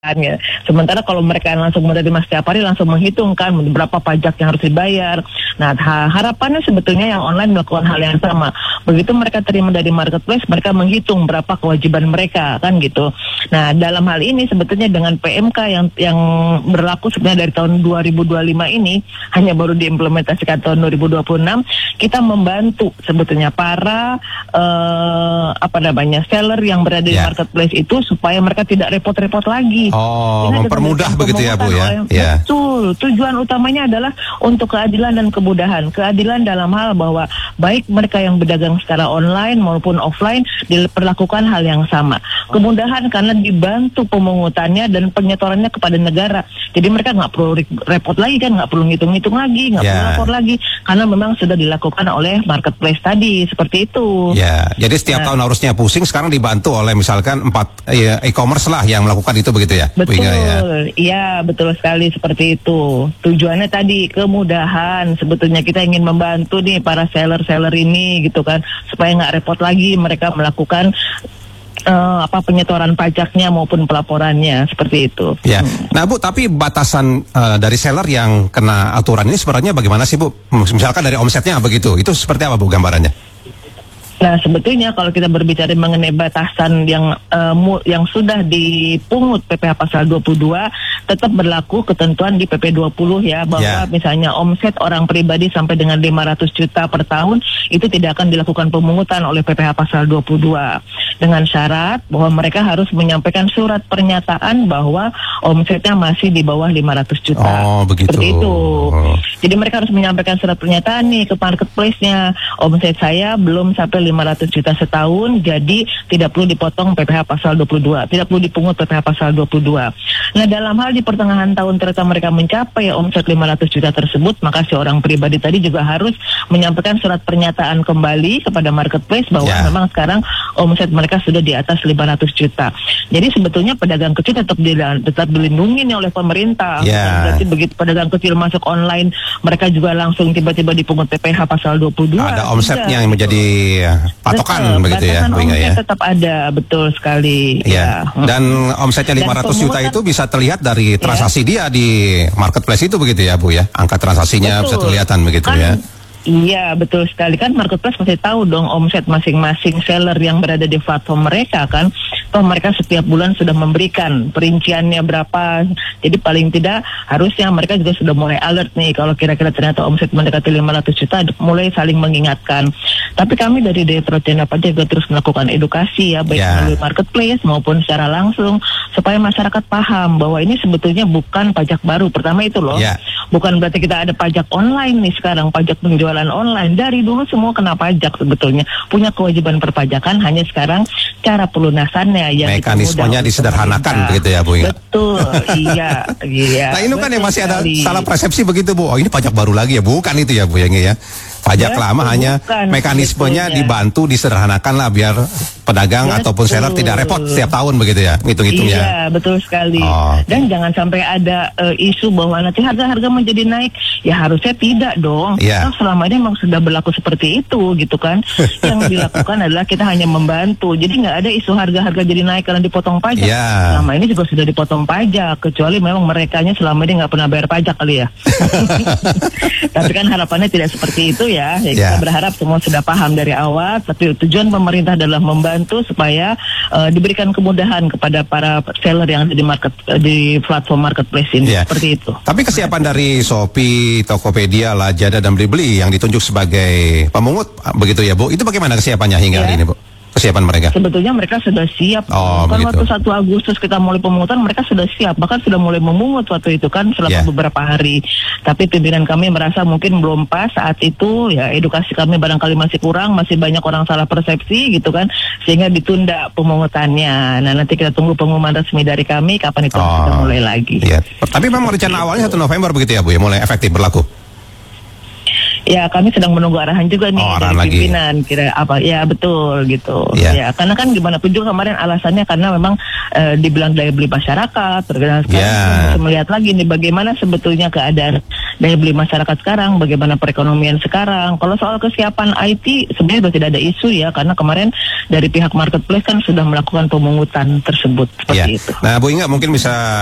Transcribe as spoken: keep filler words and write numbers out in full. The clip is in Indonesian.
Ya. Sementara kalau mereka langsung menerima setiap hari langsung menghitungkan berapa pajak yang harus dibayar. Nah, ha harapannya sebetulnya yang online melakukan hal yang sama. Begitu mereka terima dari marketplace, mereka menghitung berapa kewajiban mereka, kan gitu. Nah, dalam hal ini sebetulnya dengan P M K yang yang berlaku sebenarnya dari tahun dua ribu dua puluh lima ini hanya baru diimplementasikan tahun dua ribu dua puluh enam, kita membantu sebetulnya para uh, apa namanya seller yang berada yeah. di marketplace itu supaya mereka tidak repot-repot lagi. Oh, ini mempermudah begitu ya, Bu ya? Ya. Betul. Tujuan utamanya adalah untuk keadilan dan kemudahan. Keadilan dalam hal bahwa baik mereka yang berdagang secara online maupun offline diperlakukan hal yang sama. Kemudahan karena dibantu pemungutannya dan penyetorannya kepada negara. Jadi mereka nggak perlu repot lagi kan, nggak perlu ngitung-ngitung lagi, nggak yeah. perlu lapor lagi, karena memang sudah dilakukan oleh marketplace tadi, seperti itu. Ya, jadi setiap nah, tahun harusnya pusing, sekarang dibantu oleh misalkan empat e-commerce lah yang melakukan itu begitu ya? Betul, iya ya, betul sekali seperti itu. Tujuannya tadi kemudahan. Sebetulnya kita ingin membantu nih para seller-seller ini gitu kan, supaya nggak repot lagi mereka melakukan Uh, apa penyetoran pajaknya maupun pelaporannya, seperti itu. Ya. Hmm. Nah, Bu, tapi batasan uh, dari seller yang kena aturan ini sebenarnya bagaimana sih, Bu? Misalkan dari omsetnya begitu, itu seperti apa, Bu, gambarannya? Nah, sebetulnya kalau kita berbicara mengenai batasan yang uh, mu, yang sudah dipungut P P H pasal dua puluh dua, tetap berlaku ketentuan di P P dua puluh ya, bahwa yeah. misalnya omset orang pribadi sampai dengan lima ratus juta per tahun itu tidak akan dilakukan pemungutan oleh P P H pasal dua puluh dua, dengan syarat bahwa mereka harus menyampaikan surat pernyataan bahwa omsetnya masih di bawah lima ratus juta. Oh, begitu. Seperti itu. Oh. Jadi mereka harus menyampaikan surat pernyataan nih ke marketplace-nya, omset saya belum sampai lima ratus juta setahun, jadi tidak perlu dipotong P P H pasal dua puluh dua, tidak perlu dipungut P P H pasal dua puluh dua. Nah, dalam hal di pertengahan tahun ternyata mereka mencapai omset lima ratus juta tersebut, maka si orang pribadi tadi juga harus menyampaikan surat pernyataan kembali kepada marketplace bahwa yeah. memang sekarang omset mereka sudah di atas lima ratus juta. Jadi sebetulnya pedagang kecil tetap tetap dilindungi nih oleh pemerintah. Yeah. Berarti begitu pedagang kecil masuk online, mereka juga langsung tiba-tiba dipungut P P H pasal dua puluh dua. Ada omsetnya yang menjadi patokan betul, begitu ya, Bu Inga ya. Tetap ada, betul sekali. Ya. Ya. Dan omsetnya lima ratus juta itu bisa terlihat dari transaksi ya. dia di marketplace itu begitu ya, Bu ya. Angka transaksinya betul. bisa kelihatan begitu kan, ya. Iya, betul sekali, kan marketplace pasti tahu dong omset masing-masing seller yang berada di platform mereka kan. Toh mereka setiap bulan sudah memberikan perinciannya berapa. Jadi paling tidak harusnya mereka juga sudah mulai alert nih kalau kira-kira ternyata omset mendekati lima ratus juta, mulai saling mengingatkan. Tapi kami dari Direktorat Jenderal Pajak juga terus melakukan edukasi ya, baik yeah. melalui marketplace maupun secara langsung, supaya masyarakat paham bahwa ini sebetulnya bukan pajak baru. Pertama itu loh, yeah. bukan berarti kita ada pajak online nih sekarang, pajak penjualan online. Dari dulu semua kena pajak sebetulnya, punya kewajiban perpajakan, hanya sekarang cara pelunasannya yang mekanismenya disederhanakan begitu ya, Bu Inga. Betul, iya, iya. Nah, ini kan yang masih ada salah persepsi begitu, Bu. Oh, ini pajak baru lagi ya, bukan itu ya, Bu Inga ya. Pajak ya, lama hanya mekanismenya sebetulnya dibantu disederhanakan lah biar pedagang betul. ataupun seller tidak repot setiap tahun begitu ya, hitung-hitungnya. Iya, betul sekali. Oh, Dan okay. jangan sampai ada uh, isu bahwa nanti harga-harga menjadi naik. Ya harusnya tidak dong. Yeah. Nah, selama ini memang sudah berlaku seperti itu gitu kan. Yang dilakukan adalah kita hanya membantu. Jadi nggak ada isu harga-harga jadi naik karena dipotong pajak. Yeah. Selama ini juga sudah dipotong pajak, kecuali memang merekanya selama ini nggak pernah bayar pajak kali ya. Tapi kan harapannya tidak seperti itu ya. Ya, kita yeah. berharap semua sudah paham dari awal, tapi tujuan pemerintah adalah membantu supaya uh, diberikan kemudahan kepada para seller yang ada di market di platform marketplace ini, yeah. seperti itu. Tapi kesiapan dari Shopee, Tokopedia, Lazada dan Blibli yang ditunjuk sebagai pemungut begitu ya, Bu, itu bagaimana kesiapannya hingga yeah. hari ini, Bu? Kesiapan mereka? Sebetulnya mereka sudah siap. Oh, kan waktu satu Agustus kita mulai pemungutan, mereka sudah siap. Bahkan sudah mulai memungut waktu itu kan selama yeah. beberapa hari. Tapi pimpinan kami merasa mungkin belum pas saat itu. Ya, edukasi kami barangkali masih kurang, masih banyak orang salah persepsi gitu kan, sehingga ditunda pemungutannya. Nah, nanti kita tunggu pengumuman resmi dari kami kapan itu oh, kita mulai lagi. Iya. Tapi memang rencana awalnya satu November begitu ya, Bu, ya, mulai efektif berlaku. Ya, kami sedang menunggu arahan juga nih oh, dari lagi. pimpinan kira apa ya, betul gitu ya. ya, karena kan gimana pun juga kemarin alasannya karena memang e, dibilang daya beli masyarakat terkena sekarang ya. melihat lagi nih bagaimana sebetulnya keadaan daya beli masyarakat sekarang, bagaimana perekonomian sekarang. Kalau soal kesiapan I T sebenarnya sudah tidak ada isu ya, karena kemarin dari pihak marketplace kan sudah melakukan pemungutan tersebut seperti ya. itu. Nah, Bu Inga mungkin bisa